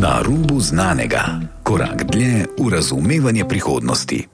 Na rubu znanega. Korak dlje v razumevanje prihodnosti.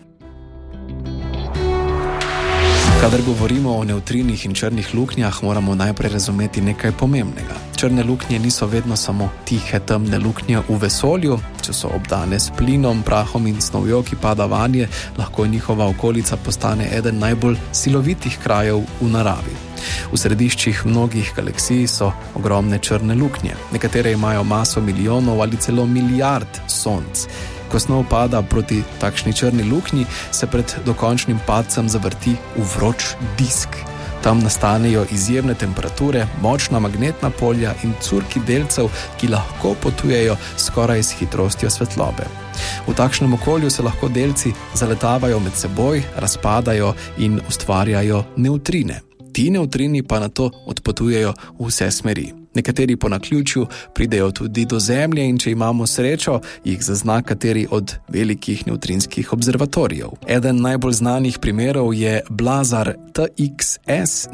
Kadar govorimo o nevtrinih in črnih luknjah, moramo najprej razumeti nekaj pomembnega. Črne luknje niso vedno samo tihe, temne luknje v vesolju. Če so obdane s plinom, prahom in snovjo, ki pada vanje, lahko njihova okolica postane eden najbolj silovitih krajev v naravi. V središčih mnogih galaksij so ogromne črne luknje. Nekatere imajo maso milijonov ali celo milijard sonc. Ko snov pada proti takšni črni luknji, se pred dokončnim padcem zavrti v vroč disk. Tam nastanejo izjemne temperature, močna magnetna polja in curki delcev, ki lahko potujejo skoraj s hitrostjo svetlobe. V takšnem okolju se lahko delci zaletavajo med seboj, razpadajo in ustvarjajo nevtrine. Ti nevtrini pa nato odpotujejo v vse smeri. Nekateri po naključju pridejo tudi do Zemlje in če imamo srečo, jih zazna kateri od velikih nevtrinskih observatorijev. Eden najbolj znanih primerov je Blazar TXS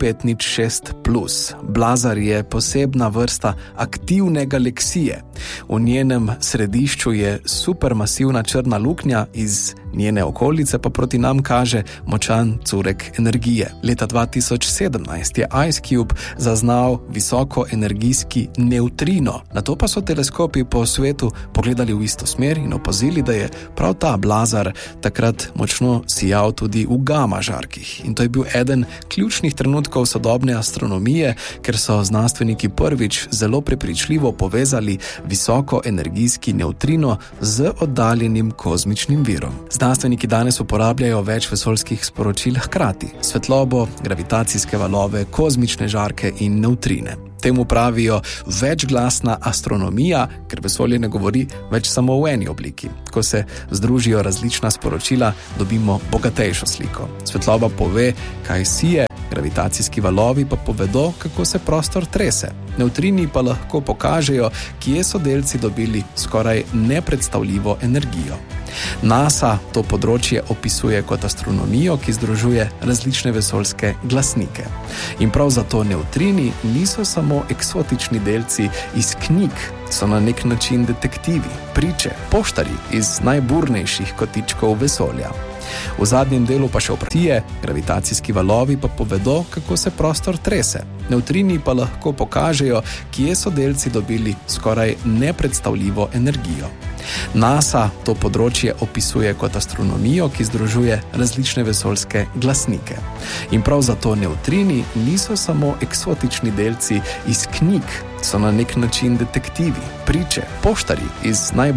0506+. Blazar je posebna vrsta aktivne galaksije. V njenem središču je supermasivna črna luknja, iz njene okolice pa proti nam kaže močan curek energije. Leta 2017 je IceCube zaznal visoko energijski nevtrino. Nato pa so teleskopi po svetu pogledali v isto smer in opazili, da je prav ta blazar takrat močno sijal tudi v gama žarkih. In to je bil eden ključnih trenutkov sodobne astronomije, ker so znanstveniki prvič zelo prepričljivo povezali visoko energijski nevtrino z oddaljenim kozmičnim virom. Znanstveniki danes uporabljajo več vesoljskih sporočil hkrati: svetlobo, gravitacijske valove, kozmične žarke in nevtrine. Temu pravijo večglasna astronomija, ker vesolje ne govori več samo v eni obliki. Ko se združijo različna sporočila, dobimo bogatejšo sliko. Svetloba pove, kaj sije, gravitacijski valovi pa povedo, kako se prostor trese. Nevtrini pa lahko pokažejo, kje so delci dobili skoraj nepredstavljivo energijo. NASA to področje opisuje kot astronomijo, ki združuje različne vesoljske glasnike. In prav zato nevtrini niso samo eksotični delci iz knjig, so na nek način detektivi, priče, poštarji iz najburnejših kotičkov vesolja. V zadnjem delu pa še opratije, gravitacijski valovi pa povedo, kako se prostor trese. Nevtrini pa lahko pokažejo, kje so delci dobili skoraj nepredstavljivo energijo. NASA to področje opisuje kot astronomijo, ki združuje različne vesoljske glasnike. In prav zato nevtrini niso samo eksotični delci iz knjig, so na nek način detektivi, priče, poštarji iz